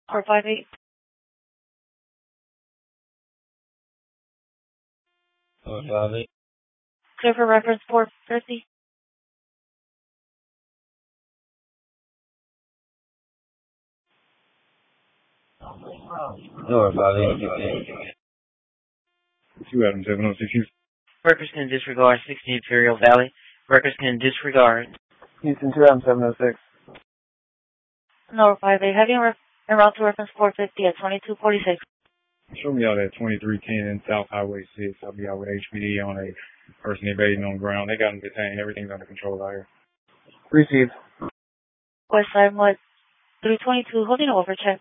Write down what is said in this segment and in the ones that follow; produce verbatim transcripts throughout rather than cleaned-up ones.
four five eight. four five eight. Clear for reference four fifty. four five eight. two Adam seven oh six. Workers can disregard sixty Imperial Valley. Workers can disregard. Houston two Adam seven oh six. No five eight. Heavy en route to reference four fifty at twenty-two forty-six. Show me out at twenty-three ten South Highway six. I'll be out with H P D on a person evading on the ground. They got them detained. Everything's under control out here. Received. West side mud three twenty-two holding an overcheck.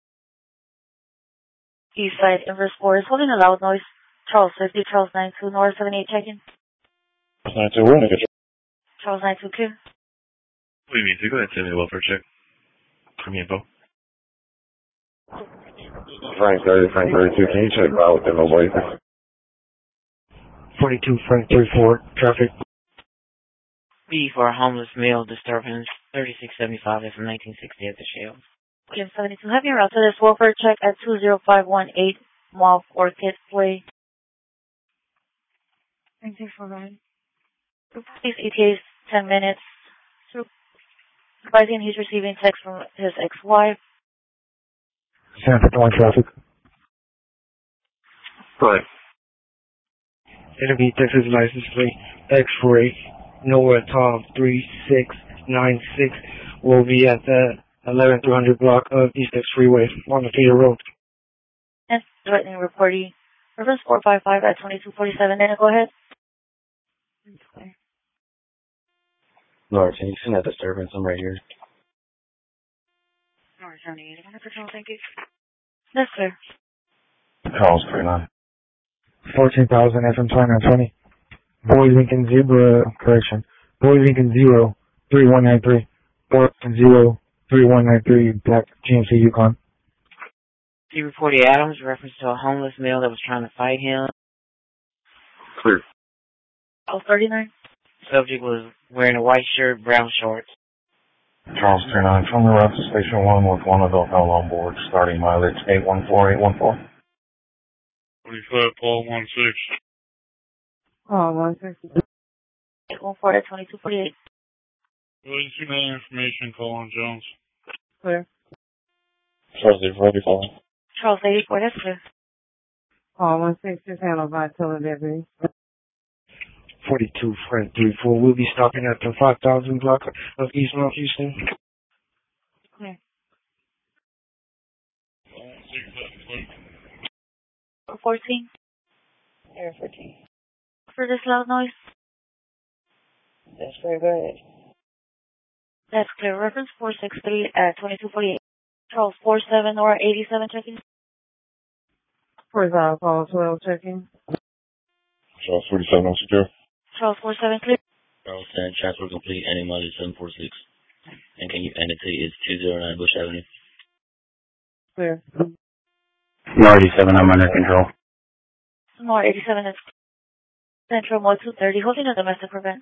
East side inverse four is holding a loud noise. Charles fifty, Charles nine two, North seven eight checking. nine two, we're in a Charles nine two clear. What do you mean? So go ahead and send me a welfare check. From me info. Frank thirty, Frank thirty-two, can you check out with no voice? forty-two, Frank thirty-four, traffic. B for a homeless male disturbance, thirty-six seventy-five from nineteen sixty at the Shell. Kim seventy-two, heavy en route to this welfare check at two zero five one eight Mauve Orchid Way. Thank you for running. Please E T A's ten minutes. Advising he's receiving text from his ex-wife. Sanford one traffic. Right. It'll be Texas license plate X-ray Noah Tom three six nine six will be at the eleven three hundred block of East X Freeway on the Peter Road. And threatening reporting. Reference four five five at twenty-two forty-seven. Then go ahead. Lord, can you send that disturbance? I'm right here. North seventy-eight. Control, thank you. That's clear. Charles three nine. fourteen thousand F M twenty-nine twenty. Boy Lincoln Zebra, correction. Boy Lincoln zero three one nine three. Boy Lincoln zero three one nine three. Black G M C Yukon. He reported Adams, reference to a homeless male that was trying to fight him. Clear. Oh, thirty-nine. Subject was wearing a white shirt, brown shorts. Charles three nine, from the route to Station one with one adult male on board, starting mileage eight one four eight one four. twenty-five, Paul one six. Oh, one six. eight one four at twenty-two forty-eight. William two nine information, call on Jones. Clear. Charles eighty-four. Charles eighty-four, that's clear. Oh, one six is handled by teledelivery. forty-two Frank thirty-four. We'll be stopping at the five thousand block of East Mount Houston. Clear. fourteen. Air fourteen. For this loud noise. That's very good. That's clear. Reference four six three at twenty-two forty-eight. Charles four seven or eighty-seven checking. First out call twelve checking. Charles forty-seven on secure. Charles four seven clear. Charles ten, transfer complete, ending mileage seven four six. And can you end it to is two zero nine Bush Avenue? Clear. No eighty-seven, I'm under control. More eighty-seven is Central Mode two thirty, holding a domestic prevent.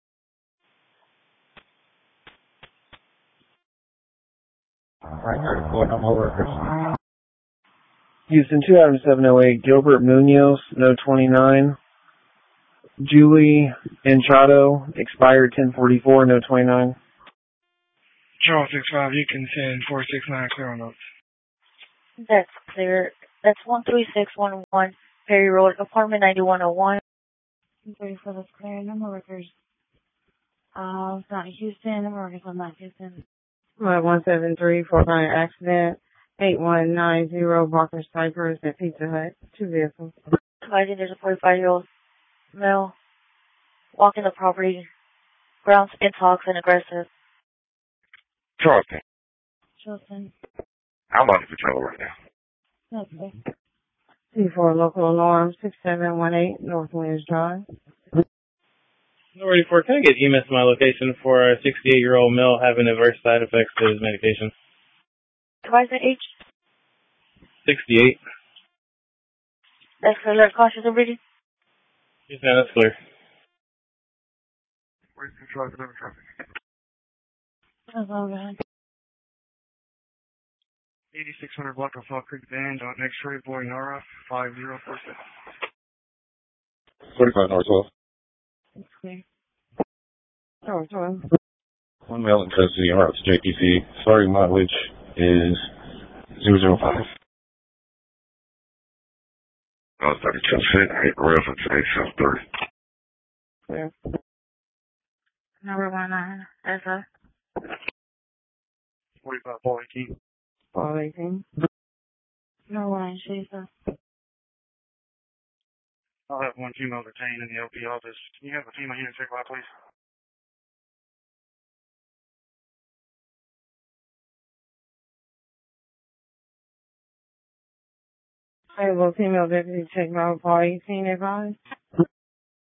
Alright, thirty-four, no more workers. Houston two Adam seven oh eight, Gilbert Munoz, no twenty-nine. Julie Entrado, expired ten forty-four, no twenty-nine. Charles six five, you can send four six nine clear on notes. That's clear. That's one three six one one Perry Road, apartment ninety-one oh one. Ready for this clear. Number workers. Uh, it's not Houston. Number workers on not Houston. one seven three, four nine accident. eight one nine zero Barker Cypress at Pizza Hut. Two vehicles. I think there's a forty-five-year-old male walking the property. Grounds intox and aggressive. Charleston. Charleston. I'm on patrol right now. Okay. C four local alarm six seven one eight North Williams Drive. Number eighty-four, can I get E M S my location for a sixty-eight-year-old male having adverse side effects to his medication? Advise the age? sixty-eight. That's clear. Cautious of reading? Yes, ma'am, that's clear. Where's the traffic? Traffic. That's all right. eighty-six hundred block of Fall Creek Band on X-ray, boy Nara, five zero four six. forty-five North twelve. Okay. Oh, twelve. One male in custody, en route to J P C. Starting mileage is zero zero five. Oh, thirty-two fit, reference eight seven three. Clear. Number one nine, S I. forty-five Paul eighteen. Paul eighteen. No one, Shisa. I'll have one female detained in the L P office. Can you have a female unit check out, please? I have a female deputy check out Paul eighteen advised.